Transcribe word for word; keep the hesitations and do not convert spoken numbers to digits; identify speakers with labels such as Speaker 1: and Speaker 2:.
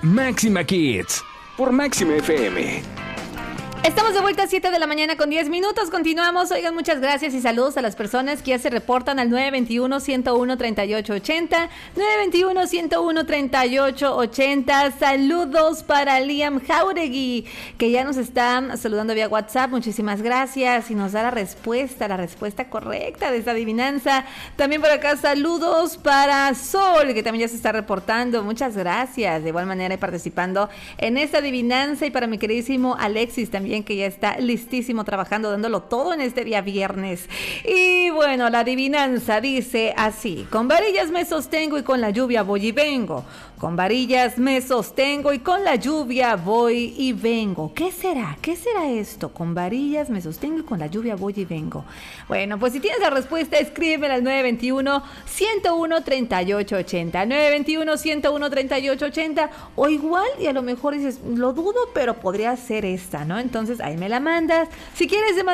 Speaker 1: Máxima Kids por Máxima F M.
Speaker 2: Estamos de vuelta a siete de la mañana con diez minutos. Continuamos. Oigan, muchas gracias y saludos a las personas que ya se reportan al nueve dos uno, uno cero uno, tres ocho ocho cero. nueve dos uno, uno cero uno, tres ocho ocho cero. Saludos para Liam Jauregui, que ya nos está saludando vía WhatsApp. Muchísimas gracias y nos da la respuesta, la respuesta correcta de esta adivinanza. También por acá saludos para Sol, que también ya se está reportando. Muchas gracias. De igual manera y participando en esta adivinanza. Y para mi queridísimo Alexis también, que ya está listísimo trabajando, dándolo todo en este día viernes. Y bueno, la adivinanza dice así: con varillas me sostengo y con la lluvia voy y vengo. Con varillas me sostengo y con la lluvia voy y vengo. ¿Qué será? ¿Qué será esto? Con varillas me sostengo y con la lluvia voy y vengo. Bueno, pues si tienes la respuesta, escríbela al nueve dos uno, uno cero uno, tres ocho ocho cero. nueve dos uno, uno cero uno, tres ocho ocho cero. O igual, y a lo mejor dices, lo dudo, pero podría ser esta, ¿no? Entonces ahí me la mandas. Si quieres de